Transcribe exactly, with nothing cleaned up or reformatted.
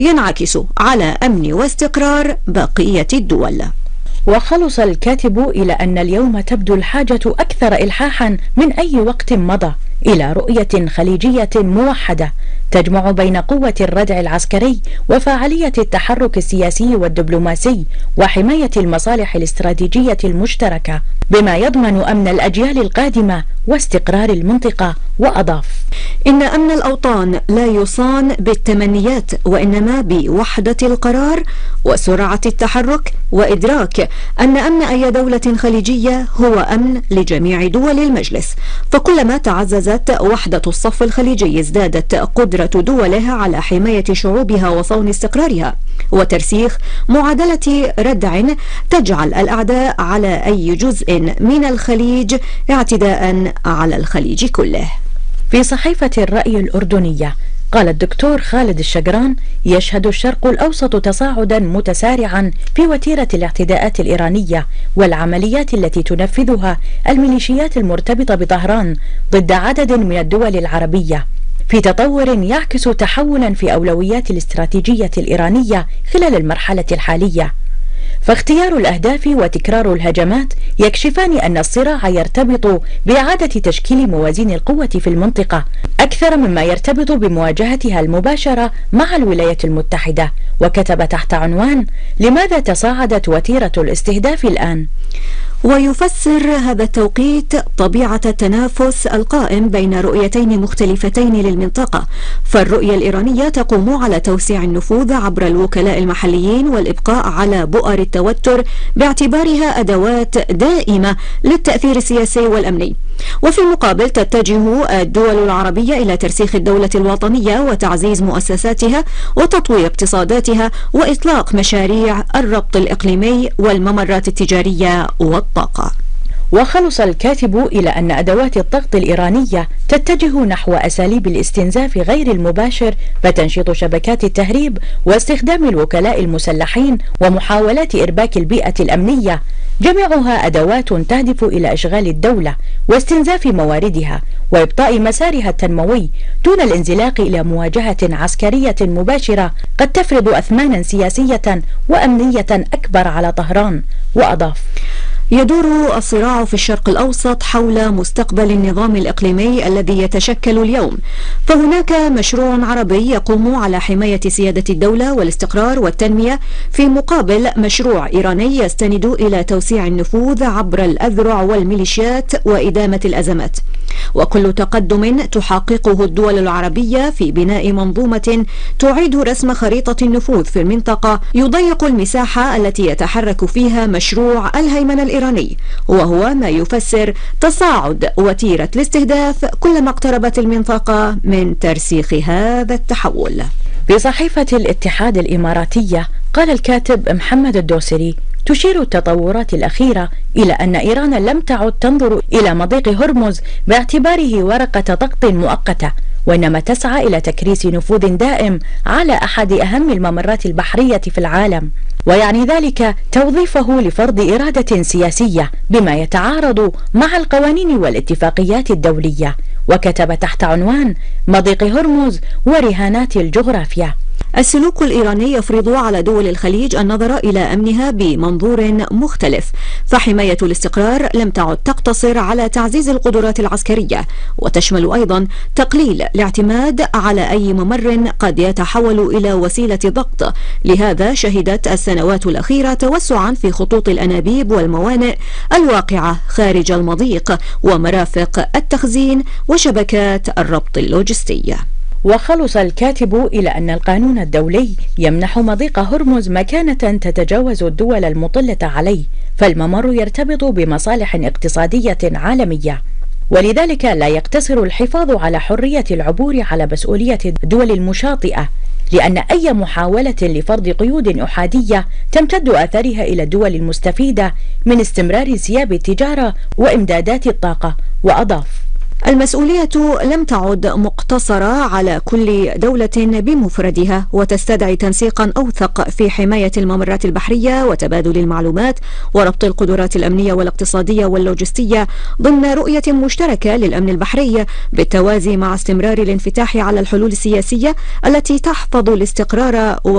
ينعكس على أمن واستقرار بقية الدول. وخلص الكاتب إلى أن اليوم تبدو الحاجة أكثر إلحاحا من أي وقت مضى إلى رؤية خليجية موحدة تجمع بين قوة الردع العسكري وفاعلية التحرك السياسي والدبلوماسي وحماية المصالح الاستراتيجية المشتركة، بما يضمن أمن الأجيال القادمة واستقرار المنطقة. وأضاف: إن أمن الأوطان لا يصان بالتمنيات، وإنما بوحدة القرار وسرعة التحرك، وإدراك أن أمن أي دولة خليجية هو أمن لجميع دول المجلس. فكلما تعززت وحدة الصف الخليجي ازدادت قدرة دولها على حماية شعوبها وصون استقرارها وترسيخ معادلة ردع تجعل الأعداء على أي جزء من الخليج اعتداء على الخليج كله. في صحيفة الرأي الأردنية قال الدكتور خالد الشقران: يشهد الشرق الأوسط تصاعدا متسارعا في وتيرة الاعتداءات الإيرانية والعمليات التي تنفذها الميليشيات المرتبطة بطهران ضد عدد من الدول العربية، في تطور يعكس تحولا في أولويات الاستراتيجية الإيرانية خلال المرحلة الحالية. فاختيار الأهداف وتكرار الهجمات يكشفان أن الصراع يرتبط بإعادة تشكيل موازين القوة في المنطقة أكثر مما يرتبط بمواجهتها المباشرة مع الولايات المتحدة. وكتب تحت عنوان: لماذا تصاعدت وتيرة الاستهداف الآن؟ ويفسر هذا التوقيت طبيعة التنافس القائم بين رؤيتين مختلفتين للمنطقة، فالرؤية الإيرانية تقوم على توسيع النفوذ عبر الوكلاء المحليين والإبقاء على بؤر التوتر باعتبارها أدوات دائمة للتأثير السياسي والأمني، وفي المقابل تتجه الدول العربية إلى ترسيخ الدولة الوطنية وتعزيز مؤسساتها وتطوير اقتصاداتها وإطلاق مشاريع الربط الإقليمي والممرات التجارية والطاقة. وخلص الكاتب إلى أن أدوات الضغط الإيرانية تتجه نحو أساليب الاستنزاف غير المباشر فتنشيط شبكات التهريب واستخدام الوكلاء المسلحين ومحاولات إرباك البيئة الأمنية، جميعها أدوات تهدف إلى إشغال الدولة واستنزاف مواردها وإبطاء مسارها التنموي دون الانزلاق إلى مواجهة عسكرية مباشرة قد تفرض أثمانا سياسية وأمنية أكبر على طهران. وأضاف: يدور الصراع في الشرق الأوسط حول مستقبل النظام الإقليمي الذي يتشكل اليوم، فهناك مشروع عربي يقوم على حماية سيادة الدولة والاستقرار والتنمية، في مقابل مشروع إيراني يستند إلى توسيع النفوذ عبر الأذرع والميليشيات وإدامة الأزمات. وكل تقدم تحققه الدول العربية في بناء منظومة تعيد رسم خريطة النفوذ في المنطقة يضيق المساحة التي يتحرك فيها مشروع الهيمنة الإيراني، وهو ما يفسر تصاعد وتيرة الاستهداف كلما اقتربت المنطقة من ترسيخ هذا التحول. في صحيفة الاتحاد الإماراتية قال الكاتب محمد الدوسري: تشير التطورات الأخيرة إلى أن إيران لم تعد تنظر إلى مضيق هرمز باعتباره ورقة ضغط مؤقتة، وإنما تسعى إلى تكريس نفوذ دائم على أحد أهم الممرات البحرية في العالم، ويعني ذلك توظيفه لفرض إرادة سياسية بما يتعارض مع القوانين والاتفاقيات الدولية. وكتب تحت عنوان: مضيق هرمز ورهانات الجغرافيا. السلوك الإيراني يفرض على دول الخليج النظر إلى أمنها بمنظور مختلف، فحماية الاستقرار لم تعد تقتصر على تعزيز القدرات العسكرية، وتشمل أيضا تقليل الاعتماد على أي ممر قد يتحول إلى وسيلة ضغط. لهذا شهدت السنوات الأخيرة توسعا في خطوط الأنابيب والموانئ الواقعة خارج المضيق ومرافق التخزين وشبكات الربط اللوجستية. وخلص الكاتب إلى أن القانون الدولي يمنح مضيق هرمز مكانة تتجاوز الدول المطلة عليه، فالممر يرتبط بمصالح اقتصادية عالمية، ولذلك لا يقتصر الحفاظ على حرية العبور على مسؤولية الدول المشاطئة، لأن أي محاولة لفرض قيود أحادية تمتد آثارها إلى الدول المستفيدة من استمرار سياب التجارة وإمدادات الطاقة. وأضاف: المسؤولية لم تعد مقتصرة على كل دولة بمفردها، وتستدعي تنسيقا أوثق في حماية الممرات البحرية وتبادل المعلومات وربط القدرات الأمنية والاقتصادية واللوجستية ضمن رؤية مشتركة للأمن البحري، بالتوازي مع استمرار الانفتاح على الحلول السياسية التي تحفظ الاستقرار